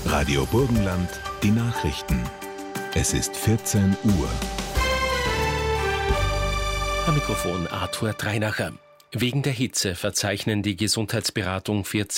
Radio Burgenland, die Nachrichten. Es ist 14 Uhr. Am Mikrofon Arthur Dreinacher. Wegen der Hitze verzeichnen die Gesundheitsberatung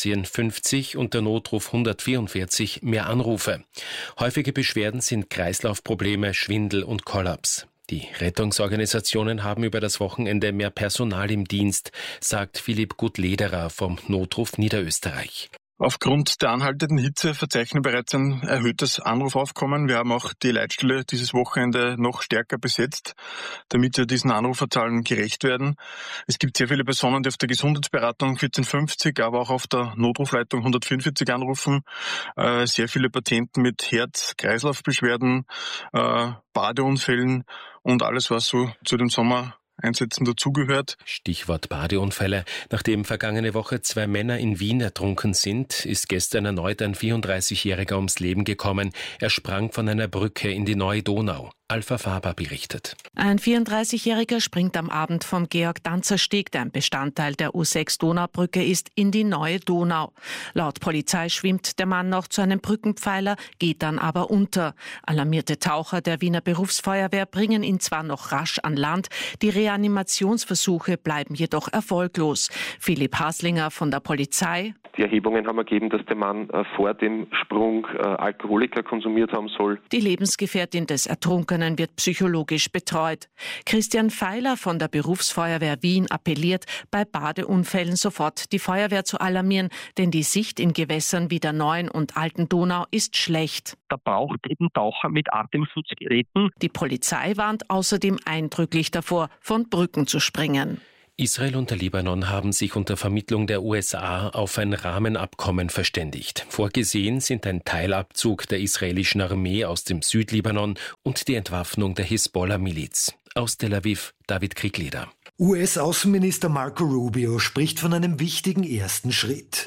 1450 und der Notruf 144 mehr Anrufe. Häufige Beschwerden sind Kreislaufprobleme, Schwindel und Kollaps. Die Rettungsorganisationen haben über das Wochenende mehr Personal im Dienst, sagt Philipp Gutlederer vom Notruf Niederösterreich. Aufgrund der anhaltenden Hitze verzeichnen wir bereits ein erhöhtes Anrufaufkommen. Wir haben auch die Leitstelle dieses Wochenende noch stärker besetzt, damit wir diesen Anruferzahlen gerecht werden. Es gibt sehr viele Personen, die auf der Gesundheitsberatung 1450, aber auch auf der Notrufleitung 144 anrufen. Sehr viele Patienten mit Herz-Kreislauf-Beschwerden, Badeunfällen und alles, was so zu den Sommereinsätzen dazugehört. Stichwort Badeunfälle. Nachdem vergangene Woche 2 Männer in Wien ertrunken sind, ist gestern erneut ein 34-Jähriger ums Leben gekommen. Er sprang von einer Brücke in die Neue Donau. Alpha Faber berichtet. Ein 34-Jähriger springt am Abend vom Georg-Danzer-Steg, der ein Bestandteil der U6-Donaubrücke ist, in die Neue Donau. Laut Polizei schwimmt der Mann noch zu einem Brückenpfeiler, geht dann aber unter. Alarmierte Taucher der Wiener Berufsfeuerwehr bringen ihn zwar noch rasch an Land, die Reanimationsversuche bleiben jedoch erfolglos. Philipp Haslinger von der Polizei. Die Erhebungen haben ergeben, dass der Mann vor dem Sprung Alkoholiker konsumiert haben soll. Die Lebensgefährtin des Ertrunkenen wird psychologisch betreut. Christian Feiler von der Berufsfeuerwehr Wien appelliert, bei Badeunfällen sofort die Feuerwehr zu alarmieren, denn die Sicht in Gewässern wie der Neuen und Alten Donau ist schlecht. Da braucht eben Taucher mit Atemschutzgeräten. Die Polizei warnt außerdem eindrücklich davor, von Brücken zu springen. Israel und der Libanon haben sich unter Vermittlung der USA auf ein Rahmenabkommen verständigt. Vorgesehen sind ein Teilabzug der israelischen Armee aus dem Südlibanon und die Entwaffnung der Hisbollah-Miliz. Aus Tel Aviv, David Kriegleder. US-Außenminister Marco Rubio spricht von einem wichtigen ersten Schritt.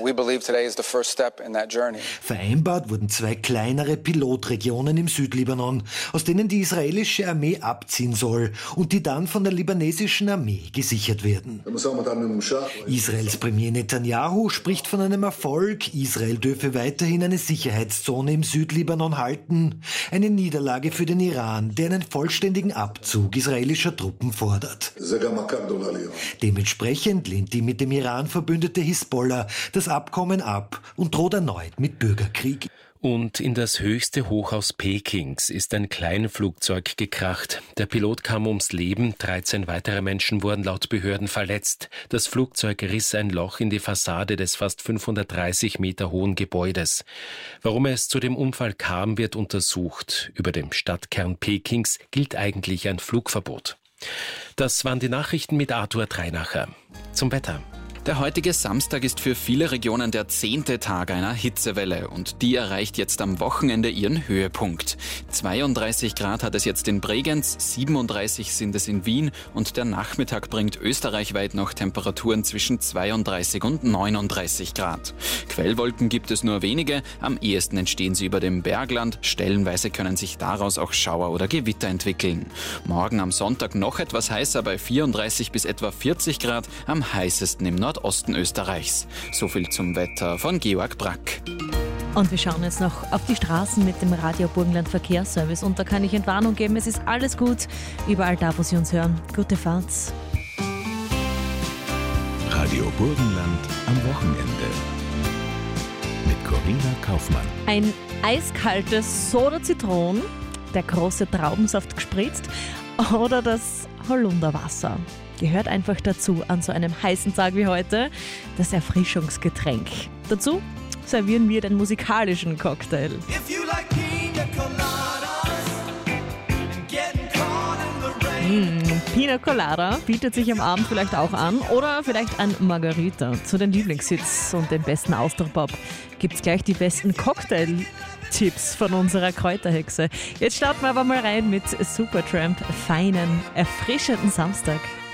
Vereinbart wurden 2 kleinere Pilotregionen im Südlibanon, aus denen die israelische Armee abziehen soll und die dann von der libanesischen Armee gesichert werden. Israels Premier Netanyahu spricht von einem Erfolg. Israel dürfe weiterhin eine Sicherheitszone im Südlibanon halten. Eine Niederlage für den Iran, der einen vollständigen Abzug israelischer Truppen fordert. Dementsprechend lehnt die mit dem Iran verbündete Hisbollah das Abkommen ab und droht erneut mit Bürgerkrieg. Und in das höchste Hochhaus Pekings ist ein Kleinflugzeug gekracht. Der Pilot kam ums Leben, 13 weitere Menschen wurden laut Behörden verletzt. Das Flugzeug riss ein Loch in die Fassade des fast 530 Meter hohen Gebäudes. Warum es zu dem Unfall kam, wird untersucht. Über dem Stadtkern Pekings gilt eigentlich ein Flugverbot. Das waren die Nachrichten mit Arthur Dreinacher. Zum Wetter. Der heutige Samstag ist für viele Regionen der 10. Tag einer Hitzewelle und die erreicht jetzt am Wochenende ihren Höhepunkt. 32 Grad hat es jetzt in Bregenz, 37 sind es in Wien und der Nachmittag bringt österreichweit noch Temperaturen zwischen 32 und 39 Grad. Quellwolken gibt es nur wenige, am ehesten entstehen sie über dem Bergland, stellenweise können sich daraus auch Schauer oder Gewitter entwickeln. Morgen am Sonntag noch etwas heißer bei 34 bis etwa 40 Grad, am heißesten im Nordosten Österreichs. So viel zum Wetter von Georg Brack. Und wir schauen jetzt noch auf die Straßen mit dem Radio Burgenland Verkehrsservice und da kann ich Entwarnung geben, es ist alles gut, überall da, wo Sie uns hören. Gute Fahrt. Radio Burgenland am Wochenende. Mit Corinna Kaufmann. Ein eiskaltes Soda Zitron, der große Traubensaft gespritzt oder das Holunderwasser. Gehört einfach dazu an so einem heißen Tag wie heute, das Erfrischungsgetränk. Dazu servieren wir den musikalischen Cocktail. Pina Colada bietet sich am Abend vielleicht auch an oder vielleicht ein Margarita. Zu den Lieblingshits und dem besten Austropop gibt's gleich die besten Cocktail-Tipps von unserer Kräuterhexe. Jetzt starten wir aber mal rein mit Supertramp, feinen, erfrischenden Samstag.